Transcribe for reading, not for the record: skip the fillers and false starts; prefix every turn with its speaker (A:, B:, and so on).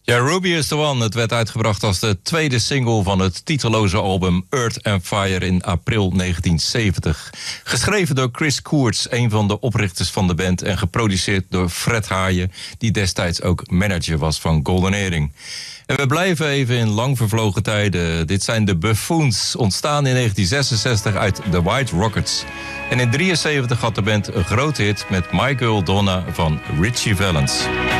A: Ja, Ruby is the One. Het werd uitgebracht als de tweede single van het titelloze album Earth and Fire in april 1970. Geschreven door Chris Koerts, een van de oprichters van de band, en geproduceerd door Fred Haaien, die destijds ook manager was van Golden Earring. En we blijven even in lang vervlogen tijden. Dit zijn de Buffoons, ontstaan in 1966 uit The White Rockets. En in 1973 had de band een grote hit met My Girl Donna van Richie Valens.